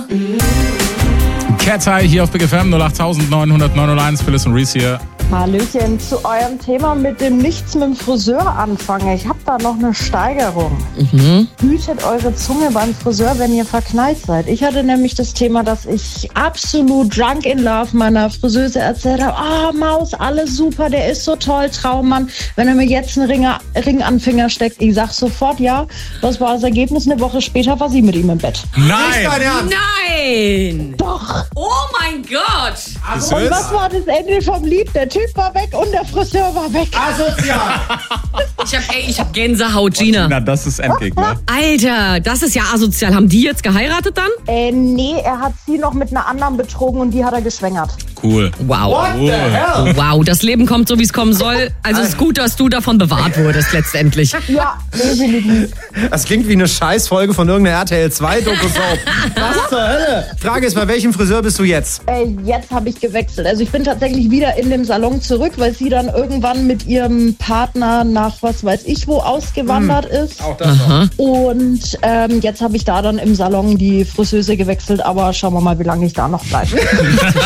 Cat Eye hier auf Big FM 08900 Phyllis und Reese hier. Hallöchen, zu eurem Thema mit dem Nichts mit dem Friseur anfangen. Ich habe da noch eine Steigerung. Hütet eure Zunge beim Friseur, wenn ihr verknallt seid. Ich hatte nämlich das Thema, dass ich absolut drunk in love meiner Friseuse erzählt habe, Maus, alles super, der ist so toll, Traummann. Wenn er mir jetzt einen Ring an den Finger steckt, ich sag sofort ja. Was war das Ergebnis? Eine Woche später war sie mit ihm im Bett. Nein! Nein! Doch! Oh mein Gott! Und was war das Ende vom Lied? Der Typ war weg und der Friseur war weg. Asozial! Ich hab Gänsehaut, Gina. Na, das ist Endgegner. Alter, das ist ja asozial. Haben die jetzt geheiratet dann? Nee, er hat sie noch mit einer anderen betrogen und die hat er geschwängert. Cool. Wow. What the hell? Wow, das Leben kommt so, wie es kommen soll. Also es ist gut, dass du davon bewahrt wurdest letztendlich. Ja, definitiv. Das klingt wie eine Scheißfolge von irgendeiner RTL 2 Doku-Soap. Was zur Hölle? Frage ist, bei welchem Friseur bist du jetzt? Jetzt habe ich gewechselt. Also ich bin tatsächlich wieder in dem Salon zurück, weil sie dann irgendwann mit ihrem Partner nach was weiß ich wo ausgewandert ist. Auch das noch. Und jetzt habe ich da dann im Salon die Friseuse gewechselt, aber schauen wir mal, wie lange ich da noch bleibe.